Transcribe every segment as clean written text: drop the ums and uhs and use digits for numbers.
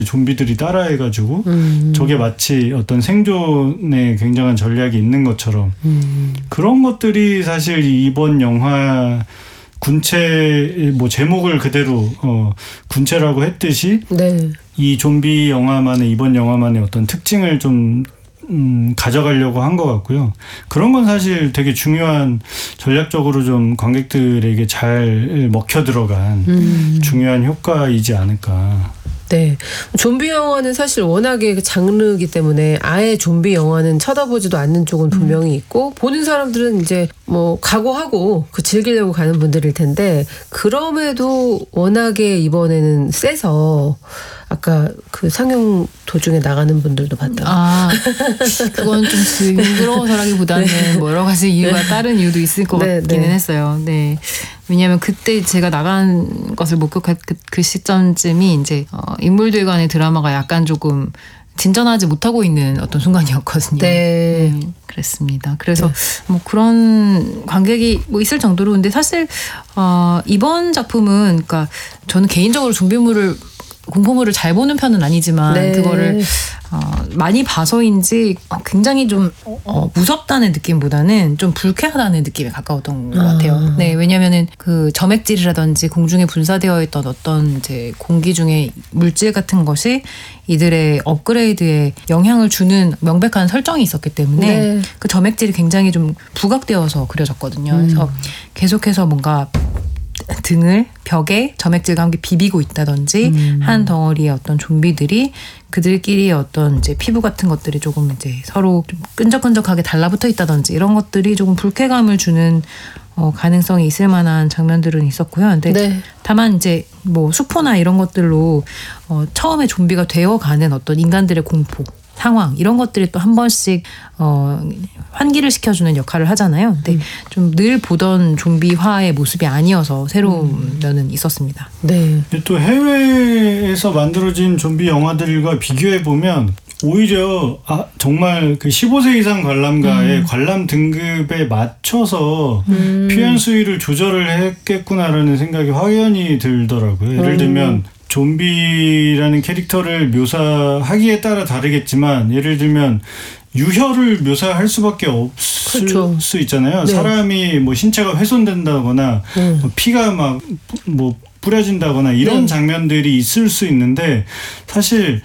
좀비들이 따라해가지고 저게 마치 어떤 생존에 굉장한 전략이 있는 것처럼 그런 것들이 사실 이번 영화 군체 뭐 제목을 그대로 군체라고 했듯이 네. 이 좀비 영화만의 이번 영화만의 어떤 특징을 좀 가져가려고 한 것 같고요. 그런 건 사실 되게 중요한 전략적으로 좀 관객들에게 잘 먹혀 들어간 중요한 효과이지 않을까. 네. 좀비 영화는 사실 워낙에 그 장르이기 때문에 아예 좀비 영화는 쳐다보지도 않는 쪽은 분명히 있고 보는 사람들은 이제 뭐 각오하고 그 즐기려고 가는 분들일 텐데 그럼에도 워낙에 이번에는 세서 아까 그 상영 도중에 나가는 분들도 봤다고. 그건 좀 징그러워서라기보다는 네. 뭐 여러 가지 이유가 다른 이유도 있을 것 네, 같기는 네. 했어요. 네. 왜냐하면 그때 제가 나간 것을 목격할 그 시점쯤이 이제 인물들 간의 드라마가 약간 조금 진전하지 못하고 있는 어떤 순간이었거든요. 네. 그랬습니다. 그래서 뭐 그런 관객이 뭐 있을 정도로 근데 사실 이번 작품은 그러니까 저는 개인적으로 좀비물을 공포물을 잘 보는 편은 아니지만 네. 그거를 많이 봐서인지 굉장히 좀 무섭다는 느낌보다는 좀 불쾌하다는 느낌에 가까웠던 것 같아요. 네, 왜냐면은 그 점액질이라든지 공중에 분사되어 있던 어떤 이제 공기 중에 물질 같은 것이 이들의 업그레이드에 영향을 주는 명백한 설정이 있었기 때문에 네. 그 점액질이 굉장히 좀 부각되어서 그려졌거든요. 그래서 계속해서 뭔가 등을 벽에 점액질과 함께 비비고 있다든지 한 덩어리의 어떤 좀비들이 그들끼리의 어떤 이제 피부 같은 것들이 조금 이제 서로 좀 끈적끈적하게 달라붙어 있다든지 이런 것들이 조금 불쾌감을 주는 가능성이 있을 만한 장면들은 있었고요. 근데 네. 다만 이제 뭐 수포나 이런 것들로 처음에 좀비가 되어가는 어떤 인간들의 공포 상황 이런 것들이 또 한 번씩 환기를 시켜주는 역할을 하잖아요. 근데 좀 늘 보던 좀비화의 모습이 아니어서 새로운 면은 있었습니다. 네. 근데 또 해외에서 만들어진 좀비 영화들과 비교해 보면 오히려 정말 그 15세 이상 관람가의 관람 등급에 맞춰서 표현 수위를 조절을 했겠구나라는 생각이 확연히 들더라고요. 예를 들면 좀비라는 캐릭터를 묘사하기에 따라 다르겠지만 예를 들면 유혈을 묘사할 수밖에 없을 그렇죠. 수 있잖아요. 네. 사람이 뭐 신체가 훼손된다거나 뭐 피가 막 뭐 뿌려진다거나 이런 장면들이 있을 수 있는데 사실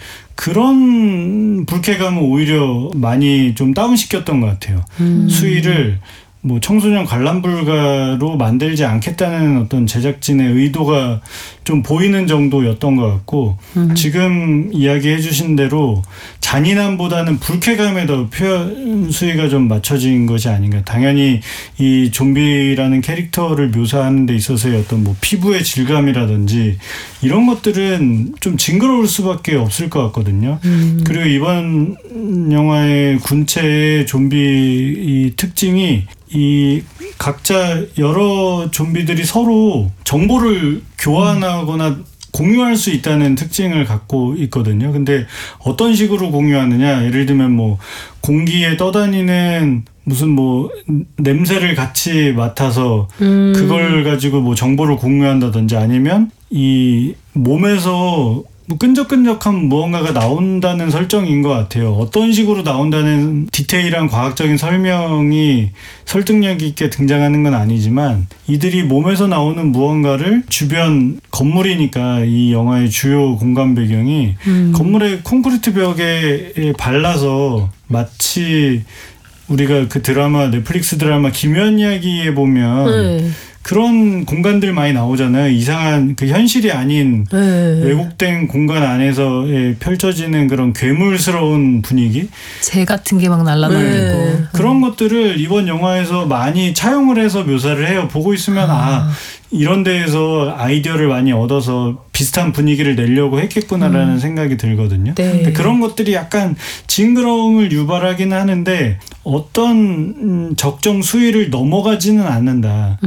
그런 불쾌감은 오히려 많이 좀 다운시켰던 것 같아요. 수위를 뭐 청소년 관람 불가로 만들지 않겠다는 어떤 제작진의 의도가 좀 보이는 정도였던 것 같고 지금 이야기해 주신 대로 잔인함보다는 불쾌감에 더 표현 수위가 좀 맞춰진 것이 아닌가. 당연히 이 좀비라는 캐릭터를 묘사하는 데 있어서의 어떤 뭐 피부의 질감이라든지 이런 것들은 좀 징그러울 수밖에 없을 것 같거든요. 그리고 이번 영화의 군체의 좀비 이 특징이 이 각자 여러 좀비들이 서로 정보를 교환하거나 공유할 수 있다는 특징을 갖고 있거든요. 근데 어떤 식으로 공유하느냐? 예를 들면 뭐 공기에 떠다니는 무슨 뭐 냄새를 같이 맡아서 그걸 가지고 뭐 정보를 공유한다든지 아니면 이 몸에서 뭐 끈적끈적한 무언가가 나온다는 설정인 것 같아요. 어떤 식으로 나온다는 디테일한 과학적인 설명이 설득력 있게 등장하는 건 아니지만 이들이 몸에서 나오는 무언가를 주변 건물이니까 이 영화의 주요 공간 배경이 건물의 콘크리트 벽에 발라서 마치 우리가 그 드라마 넷플릭스 드라마 김연 이야기에 보면 그런 공간들 많이 나오잖아요. 이상한 그 현실이 아닌 왜곡된 공간 안에서 펼쳐지는 그런 괴물스러운 분위기. 재 같은 게 막 날아다니고. 그런 것들을 이번 영화에서 많이 차용을 해서 묘사를 해요. 보고 있으면 이런 데에서 아이디어를 많이 얻어서 비슷한 분위기를 내려고 했겠구나라는 생각이 들거든요. 네. 근데 그런 것들이 약간 징그러움을 유발하기는 하는데 어떤 적정 수위를 넘어가지는 않는다.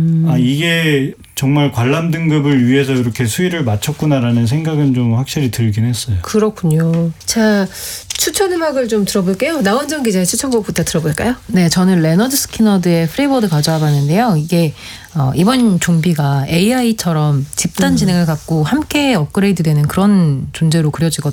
이게 정말 관람 등급을 위해서 이렇게 수위를 맞췄구나라는 생각은 좀 확실히 들긴 했어요. 그렇군요. 자, 추천 음악을 좀 들어볼게요. 나원정 기자의 추천곡부터 들어볼까요? 네, 저는 레너드 스키너드의 프리버드 가져와 봤는데요. 이게 이번 좀비가 AI처럼 집단 지능을 갖고 함께 업그레이드되는 그런 존재로 그려지거든요.